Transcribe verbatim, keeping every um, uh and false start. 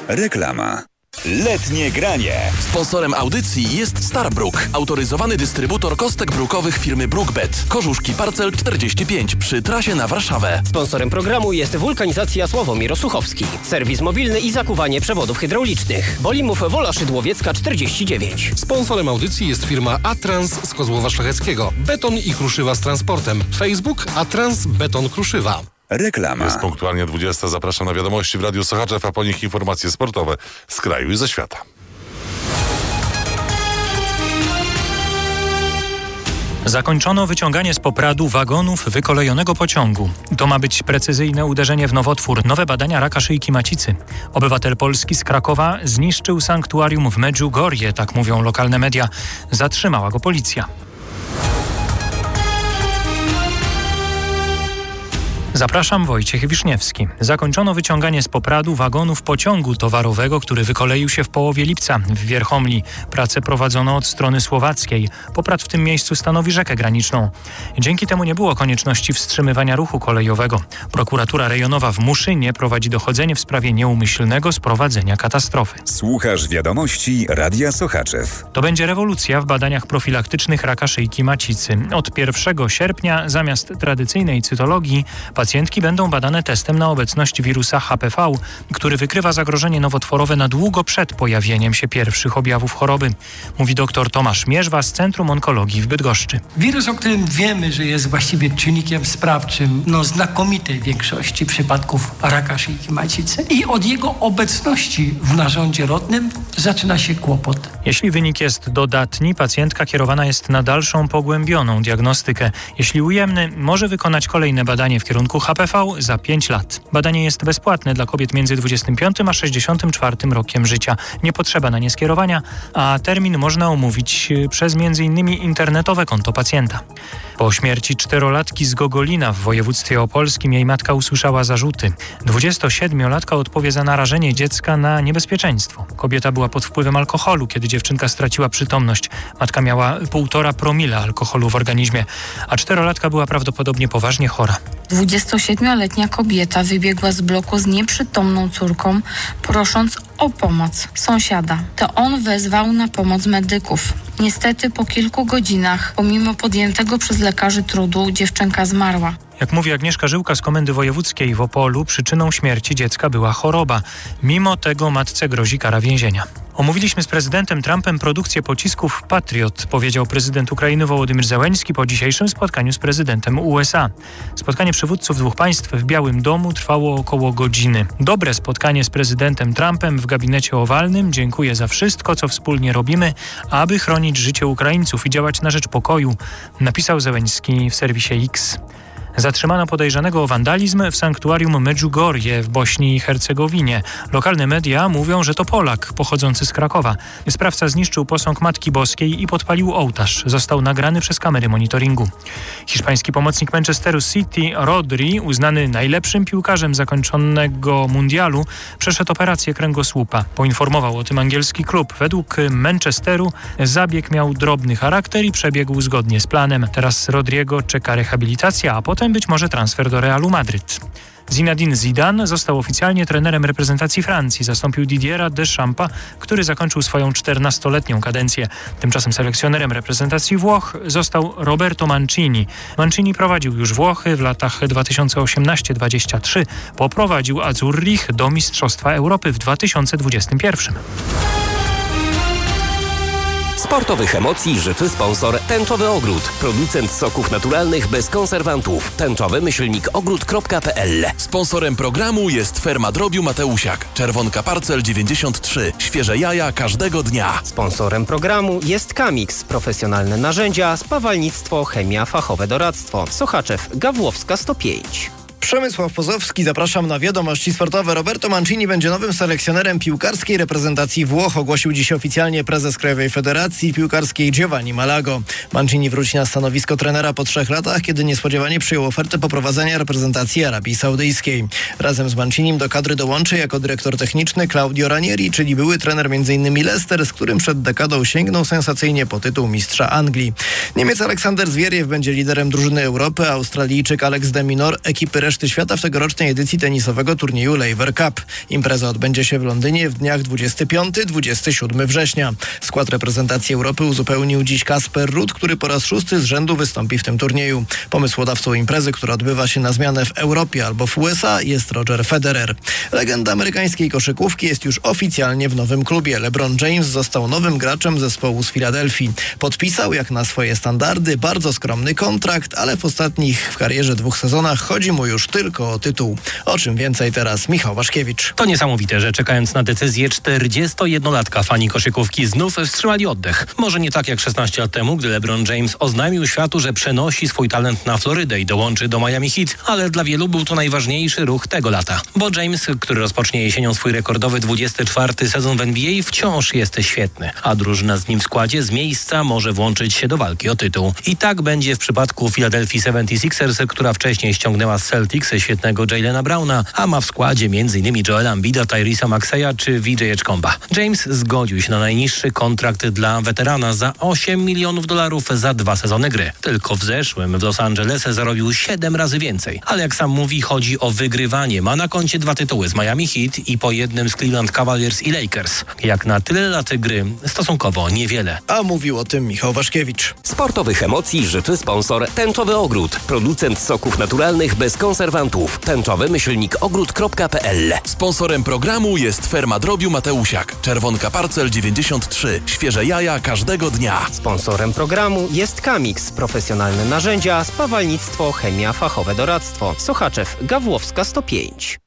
Reklama. Letnie granie. Sponsorem audycji jest Starbrook, autoryzowany dystrybutor kostek brukowych firmy Brookbet. Korzuszki Parcel czterdzieści pięć przy trasie na Warszawę. Sponsorem programu jest Wulkanizacja Sławomir Osuchowski. Serwis mobilny i zakuwanie przewodów hydraulicznych. Bolimów Wola Szydłowiecka czterdzieści dziewięć. Sponsorem audycji jest firma Atrans z Kozłowa Szlacheckiego. Beton i kruszywa z transportem. Facebook Atrans Beton Kruszywa. Reklama. Jest punktualnie dwudziesta. Zapraszam na wiadomości w Radiu Sochaczew, a po nich informacje sportowe z kraju i ze świata. Zakończono wyciąganie z popradu wagonów wykolejonego pociągu. To ma być precyzyjne uderzenie w nowotwór. Nowe badania raka szyjki macicy. Obywatel Polski z Krakowa zniszczył sanktuarium w Medjugorje, tak mówią lokalne media. Zatrzymała go policja. Zapraszam, Wojciech Wiszniewski. Zakończono wyciąganie z popradu wagonów pociągu towarowego, który wykoleił się w połowie lipca w Wierchomli. Prace prowadzono od strony słowackiej. Poprad w tym miejscu stanowi rzekę graniczną. Dzięki temu nie było konieczności wstrzymywania ruchu kolejowego. Prokuratura rejonowa w Muszynie prowadzi dochodzenie w sprawie nieumyślnego sprowadzenia katastrofy. Słuchasz wiadomości Radia Sochaczew. To będzie rewolucja w badaniach profilaktycznych raka szyjki macicy. Od pierwszego sierpnia zamiast tradycyjnej cytologii pacjentki będą badane testem na obecność wirusa H P V, który wykrywa zagrożenie nowotworowe na długo przed pojawieniem się pierwszych objawów choroby, mówi dr Tomasz Mierzwa z Centrum Onkologii w Bydgoszczy. Wirus, o którym wiemy, że jest właściwie czynnikiem sprawczym no, znakomitej większości przypadków raka szyjki macicy i od jego obecności w narządzie rodnym zaczyna się kłopot. Jeśli wynik jest dodatni, pacjentka kierowana jest na dalszą pogłębioną diagnostykę. Jeśli ujemny, może wykonać kolejne badanie w kierunku H P V za pięć lat. Badanie jest bezpłatne dla kobiet między dwudziestym piątym a sześćdziesiątym czwartym rokiem życia. Nie potrzeba na nie skierowania, a termin można umówić przez między innymi internetowe konto pacjenta. Po śmierci czterolatki z Gogolina w województwie opolskim jej matka usłyszała zarzuty. dwudziestosiedmiolatka odpowie za narażenie dziecka na niebezpieczeństwo. Kobieta była pod wpływem alkoholu, kiedy dziewczynka straciła przytomność. Matka miała półtora promila alkoholu w organizmie, a czterolatka była prawdopodobnie poważnie chora. dwudziestosiedmioletnia kobieta wybiegła z bloku z nieprzytomną córką, prosząc o pomoc sąsiada. To on wezwał na pomoc medyków. Niestety po kilku godzinach, pomimo podjętego przez lekarzy trudu, dziewczynka zmarła. Jak mówi Agnieszka Żyłka z Komendy Wojewódzkiej w Opolu, przyczyną śmierci dziecka była choroba. Mimo tego matce grozi kara więzienia. Omówiliśmy z prezydentem Trumpem produkcję pocisków Patriot, powiedział prezydent Ukrainy Wołodymyr Zełenski po dzisiejszym spotkaniu z prezydentem U S A. Spotkanie przywódców dwóch państw w Białym Domu trwało około godziny. Dobre spotkanie z prezydentem Trumpem w gabinecie owalnym. Dziękuję za wszystko, co wspólnie robimy, aby chronić życie Ukraińców i działać na rzecz pokoju, napisał Zełenski w serwisie X. Zatrzymano podejrzanego o wandalizm w sanktuarium Medjugorje w Bośni i Hercegowinie. Lokalne media mówią, że to Polak pochodzący z Krakowa. Sprawca zniszczył posąg Matki Boskiej i podpalił ołtarz. Został nagrany przez kamery monitoringu. Hiszpański pomocnik Manchesteru City Rodri, uznany najlepszym piłkarzem zakończonego mundialu, przeszedł operację kręgosłupa. Poinformował o tym angielski klub. Według Manchesteru zabieg miał drobny charakter i przebiegł zgodnie z planem. Teraz Rodriego czeka rehabilitacja, a potem być może transfer do Realu Madryt. Zinedine Zidane został oficjalnie trenerem reprezentacji Francji. Zastąpił Didiera Deschampa, który zakończył swoją czternastoletnią kadencję. Tymczasem selekcjonerem reprezentacji Włoch został Roberto Mancini. Mancini prowadził już Włochy w latach dwa tysiące osiemnasty dwadzieścia trzy. Poprowadził Azzurrich do Mistrzostwa Europy w dwa tysiące dwudziestym pierwszym. Sportowych emocji życzy sponsor Tęczowy Ogród. Producent soków naturalnych bez konserwantów. Tęczowy myślnik ogród kropka p l. Sponsorem programu jest Ferma Drobiu Mateusiak. Czerwonka Parcel dziewięćdziesiąt trzy. Świeże jaja każdego dnia. Sponsorem programu jest Kamix. Profesjonalne narzędzia, spawalnictwo, chemia, fachowe doradztwo. Sochaczew, Gawłowska sto pięć. Przemysław Pozowski, zapraszam na wiadomości sportowe. Roberto Mancini będzie nowym selekcjonerem piłkarskiej reprezentacji Włoch, ogłosił dziś oficjalnie prezes Krajowej Federacji Piłkarskiej Giovanni Malago. Mancini wróci na stanowisko trenera po trzech latach, kiedy niespodziewanie przyjął ofertę poprowadzenia reprezentacji Arabii Saudyjskiej. Razem z Mancinim do kadry dołączy jako dyrektor techniczny Claudio Ranieri, czyli były trener między innymi Leicester, z którym przed dekadą sięgnął sensacyjnie po tytuł mistrza Anglii. Niemiec Aleksander Zwieriew będzie liderem drużyny Europy, a Australijczyk Alex de Minaur ekipy reszty reszty świata w tegorocznej edycji tenisowego turnieju Laver Cup. Impreza odbędzie się w Londynie w dniach dwudziestego piątego do dwudziestego siódmego września. Skład reprezentacji Europy uzupełnił dziś Kasper Ruud, który po raz szósty z rzędu wystąpi w tym turnieju. Pomysłodawcą imprezy, która odbywa się na zmianę w Europie albo w U S A, jest Roger Federer. Legenda amerykańskiej koszykówki jest już oficjalnie w nowym klubie. LeBron James został nowym graczem zespołu z Filadelfii. Podpisał jak na swoje standardy bardzo skromny kontrakt, ale w ostatnich w karierze dwóch sezonach chodzi mu już tylko o tytuł. O czym więcej teraz Michał Waszkiewicz. To niesamowite, że czekając na decyzję czterdziestojednolatka fani koszykówki znów wstrzymali oddech. Może nie tak jak szesnaście lat temu, gdy LeBron James oznajmił światu, że przenosi swój talent na Florydę i dołączy do Miami Heat, ale dla wielu był to najważniejszy ruch tego lata. Bo James, który rozpocznie jesienią swój rekordowy dwudziesty czwarty sezon w N B A, wciąż jest świetny, a drużyna z nim w składzie z miejsca może włączyć się do walki o tytuł. I tak będzie w przypadku Philadelphia seventy-sixers, która wcześniej ściągnęła z Celtics świetnego Jaylena Browna, a ma w składzie m.in. Joela Embida, Tyresa Maxeya czy V J Edgecomba. James zgodził się na najniższy kontrakt dla weterana za osiem milionów dolarów za dwa sezony gry. Tylko w zeszłym w Los Angeles zarobił siedem razy więcej. Ale jak sam mówi, chodzi o wygrywanie. Ma na koncie dwa tytuły z Miami Heat i po jednym z Cleveland Cavaliers i Lakers. Jak na tyle lat gry, stosunkowo niewiele. A mówił o tym Michał Waszkiewicz. Sportowych emocji życzy sponsor Tęczowy Ogród. Producent soków naturalnych bez konserwantów. Tęczowy myślnik ogród kropka p l. Sponsorem programu jest Ferma Drobiu Mateusiak. Czerwonka Parcel dziewięćdziesiąt trzy. Świeże jaja każdego dnia. Sponsorem programu jest Kamix. Profesjonalne narzędzia, spawalnictwo, chemia, fachowe doradztwo. Sochaczew, Gawłowska sto pięć.